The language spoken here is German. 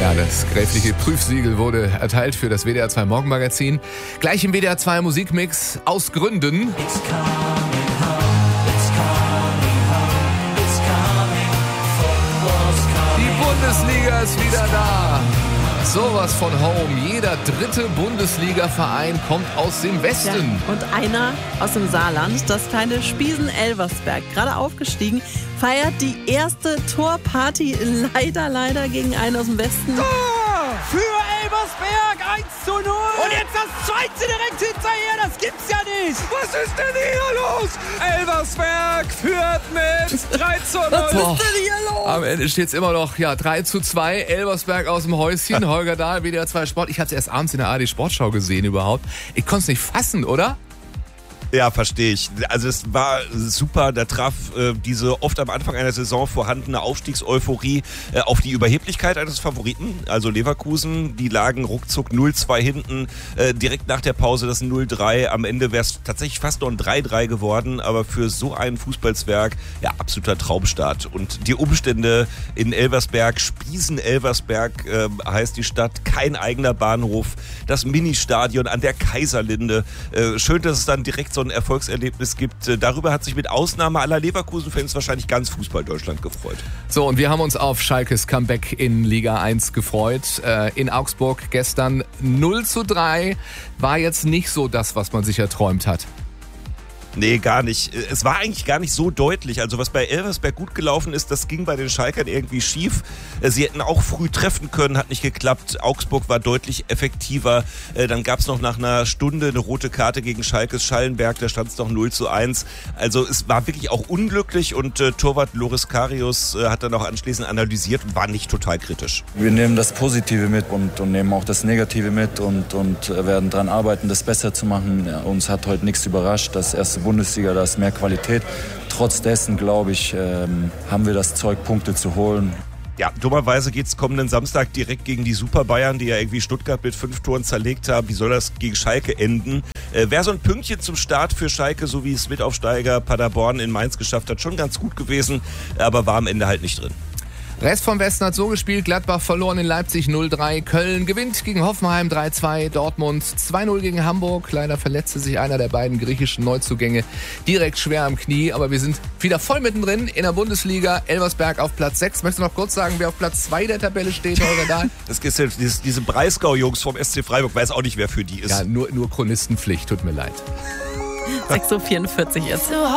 Ja, das gräfliche Prüfsiegel wurde erteilt für das WDR 2 Morgenmagazin. Gleich im WDR 2 Musikmix aus Gründen. Die Bundesliga ist wieder da. Sowas von Home. Jeder dritte Bundesliga-Verein kommt aus dem Westen. Ja, und einer aus dem Saarland, das kleine Spiesen-Elversberg, gerade aufgestiegen, feiert die erste Torparty leider gegen einen aus dem Westen. Für Elversberg 1:0. Und jetzt das zweite direkt hinterher, das gibt's ja nicht. Was ist denn hier los? Elversberg führt mit 3:0. Was ist denn hier los? Am Ende steht es immer noch 3:2. Elversberg aus dem Häuschen. Holger Dahl, WDR 2 Sport. Ich hatte es erst abends in der ARD Sportschau gesehen überhaupt. Ich konnte es nicht fassen, oder? Ja, verstehe ich. Also es war super, da traf diese oft am Anfang einer Saison vorhandene Aufstiegseuphorie auf die Überheblichkeit eines Favoriten, also Leverkusen. Die lagen ruckzuck 0:2 hinten, direkt nach der Pause das 0:3. Am Ende wäre es tatsächlich fast noch ein 3:3 geworden, aber für so ein Fußballzwerg, absoluter Traumstart. Und die Umstände in Elversberg, Spiesen-Elversberg heißt die Stadt, kein eigener Bahnhof, das Ministadion an der Kaiserlinde. Schön, dass es dann direkt so ein Erfolgserlebnis gibt. Darüber hat sich mit Ausnahme aller Leverkusen-Fans wahrscheinlich ganz Fußball-Deutschland gefreut. So, und wir haben uns auf Schalkes Comeback in Liga 1 gefreut. In Augsburg gestern 0:3 war jetzt nicht so das, was man sich erträumt hat. Nee, gar nicht. Es war eigentlich gar nicht so deutlich. Also was bei Elversberg gut gelaufen ist, das ging bei den Schalkern irgendwie schief. Sie hätten auch früh treffen können, hat nicht geklappt. Augsburg war deutlich effektiver. Dann gab es noch nach einer Stunde eine rote Karte gegen Schalkes Schallenberg. Da stand es noch 0:1. Also es war wirklich auch unglücklich und Torwart Loris Karius hat dann auch anschließend analysiert und war nicht total kritisch. Wir nehmen das Positive mit und nehmen auch das Negative mit und werden daran arbeiten, das besser zu machen. Ja, uns hat heute nichts überrascht. Das erste Bundesliga, da ist mehr Qualität. Trotz dessen, glaube ich, haben wir das Zeug, Punkte zu holen. Ja, dummerweise geht es kommenden Samstag direkt gegen die Super Bayern, die ja irgendwie Stuttgart mit 5 Toren zerlegt haben. Wie soll das gegen Schalke enden? Wäre so ein Pünktchen zum Start für Schalke, so wie es Mitaufsteiger Paderborn in Mainz geschafft hat, schon ganz gut gewesen, aber war am Ende halt nicht drin. Rest vom Westen hat so gespielt, Gladbach verloren in Leipzig 0:3, Köln gewinnt gegen Hoffenheim 3:2, Dortmund 2:0 gegen Hamburg. Leider verletzte sich einer der beiden griechischen Neuzugänge direkt schwer am Knie, aber wir sind wieder voll mittendrin in der Bundesliga. Elversberg auf Platz 6. Möchtest du noch kurz sagen, wer auf Platz 2 der Tabelle steht, Holger Dahl? Das ist jetzt diese Breisgau-Jungs vom SC Freiburg, weiß auch nicht, wer für die ist. Ja, nur Chronistenpflicht, tut mir leid. 6:44 Uhr jetzt.